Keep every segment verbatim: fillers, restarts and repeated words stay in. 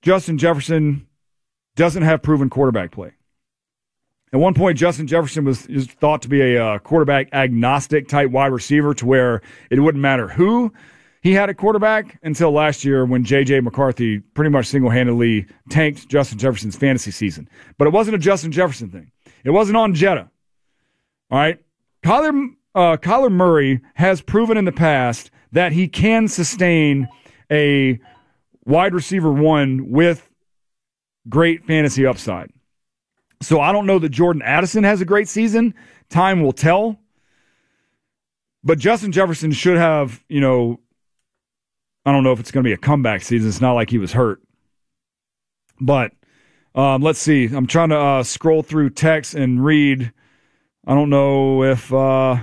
Justin Jefferson doesn't have proven quarterback play. At one point, Justin Jefferson was, was thought to be a uh, quarterback agnostic type wide receiver to where it wouldn't matter who he had a quarterback until last year when J J. McCarthy pretty much single-handedly tanked Justin Jefferson's fantasy season. But it wasn't a Justin Jefferson thing. It wasn't on Jetta. All right? Kyler, uh, Kyler Murray has proven in the past that he can sustain a wide receiver one with great fantasy upside. So I don't know that Jordan Addison has a great season. Time will tell. But Justin Jefferson should have, you know, I don't know if it's going to be a comeback season. It's not like he was hurt. But um, let's see. I'm trying to uh, scroll through text and read. I don't know if... Uh...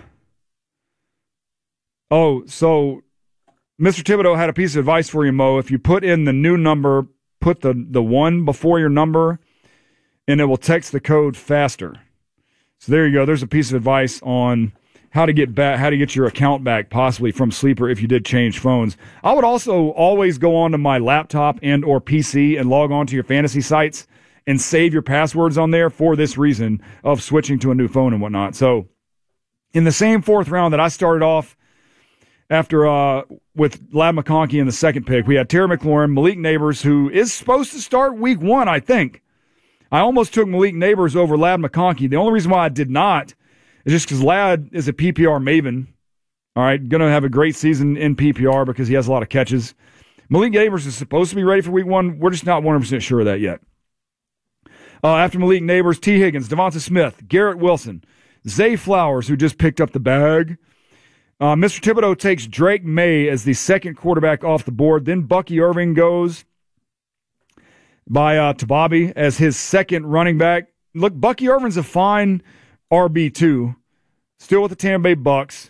Oh, so Mister Thibodeau had a piece of advice for you, Mo. If you put in the new number, put the, the one before your number, and it will text the code faster. So there you go. There's a piece of advice on how to get back, how to get your account back, possibly from Sleeper if you did change phones. I would also always go onto my laptop and or P C and log on to your fantasy sites and save your passwords on there for this reason of switching to a new phone and whatnot. So in the same fourth round that I started off after uh, with Ladd McConkey in the second pick, we had Terry McLaurin, Malik Neighbors, who is supposed to start week one, I think. I almost took Malik Neighbors over Ladd McConkey. The only reason why I did not is just because Ladd is a P P R maven. All right, going to have a great season in P P R because he has a lot of catches. Malik Neighbors is supposed to be ready for week one. We're just not one hundred percent sure of that yet. Uh, after Malik Neighbors, T. Higgins, Devonta Smith, Garrett Wilson, Zay Flowers, who just picked up the bag. Uh, Mister Thibodeau takes Drake May as the second quarterback off the board. Then Bucky Irving goes by uh, Tababi as his second running back. Look, Bucky Irving's a fine R B two, still with the Tampa Bay Bucks.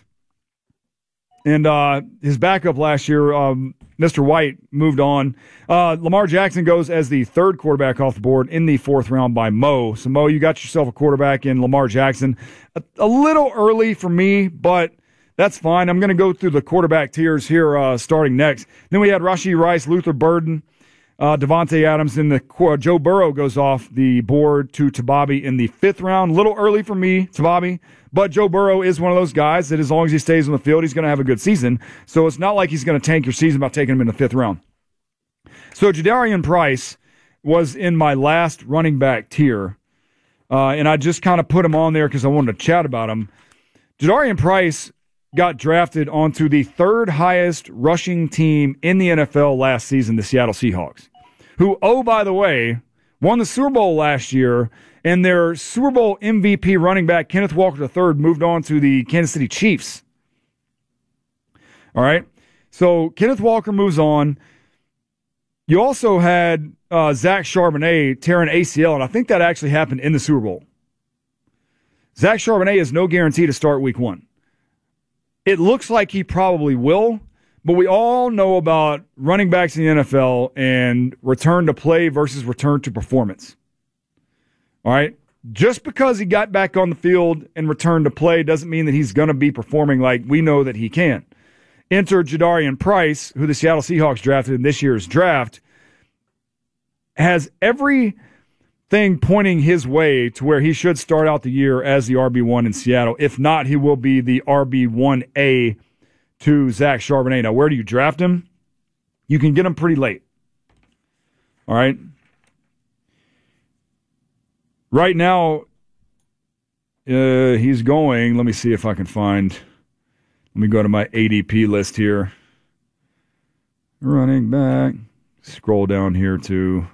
And uh, his backup last year, um, Mister White, moved on. Uh, Lamar Jackson goes as the third quarterback off the board in the fourth round by Mo. So, Mo, you got yourself a quarterback in Lamar Jackson. A, a little early for me, but that's fine. I'm going to go through the quarterback tiers here uh, starting next. Then we had Rashee Rice, Luther Burden, Uh, Devontae Adams, and the uh, Joe Burrow goes off the board to Tababi in the fifth round. A little early for me, Tababi, but Joe Burrow is one of those guys that as long as he stays on the field, he's going to have a good season. So it's not like he's going to tank your season by taking him in the fifth round. So Jadarian Price was in my last running back tier, uh, and I just kind of put him on there because I wanted to chat about him. Jadarian Price got drafted onto the third highest rushing team in the N F L last season, the Seattle Seahawks, who, oh, by the way, won the Super Bowl last year, and their Super Bowl M V P running back, Kenneth Walker the third, moved on to the Kansas City Chiefs. All right? So Kenneth Walker moves on. You also had uh, Zach Charbonnet tearing A C L, and I think that actually happened in the Super Bowl. Zach Charbonnet is no guarantee to start week one. It looks like he probably will, but we all know about running backs in the N F L and return to play versus return to performance. All right? Just because he got back on the field and returned to play doesn't mean that he's going to be performing like we know that he can. Enter Jadarian Price, who the Seattle Seahawks drafted in this year's draft, has everything pointing his way to where he should start out the year as the R B one in Seattle. If not, he will be the R B one A to Zach Charbonnet. Now, where do you draft him? You can get him pretty late. All right? Right now, uh, he's going, let me see if I can find, let me go to my A D P list here. Running back. Scroll down here to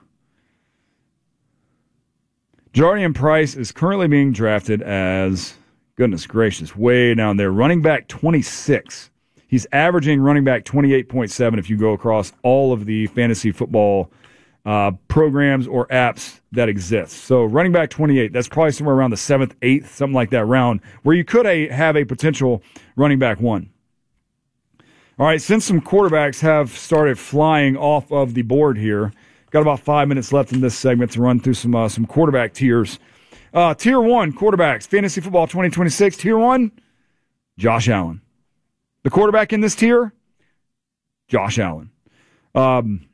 Jadarian Price is currently being drafted as, goodness gracious, way down there. Running back twenty-six. He's averaging running back twenty-eight point seven if you go across all of the fantasy football uh, programs or apps that exist. So running back twenty-eight, that's probably somewhere around the seventh, eighth, something like that round, where you could a, have a potential running back one. All right, since some quarterbacks have started flying off of the board here, got about five minutes left in this segment to run through some uh, some quarterback tiers. Uh, tier one, quarterbacks, Fantasy Football twenty twenty-six. Tier one, Josh Allen. The quarterback in this tier, Josh Allen. Um,